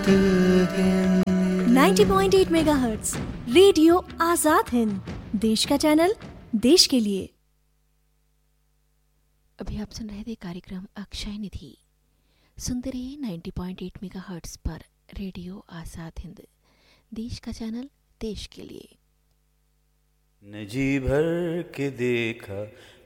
90.8 megahertz radio Azad Hind, देश का channel, देश के लिए। अभी आप सुन रहे थे कार्यक्रम अक्षय निधि। सुनते रहिए 90.8 मेगाहर्ट्ज पर रेडियो आजाद हिंद, देश का चैनल, देश के लिए। न जी भर के देखा